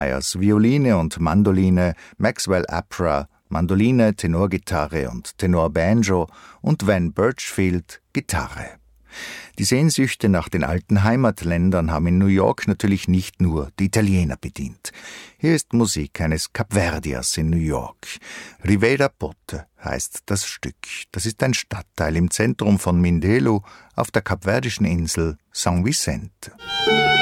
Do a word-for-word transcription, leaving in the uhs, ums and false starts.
Violine und Mandoline, Maxwell Apra, Mandoline, Tenorgitarre und Tenorbanjo und Van Birchfield, Gitarre. Die Sehnsüchte nach den alten Heimatländern haben in New York natürlich nicht nur die Italiener bedient. Hier ist Musik eines Kapverdiers in New York. Ribeira Pote heißt das Stück. Das ist ein Stadtteil im Zentrum von Mindelo auf der kapverdischen Insel São Vicente.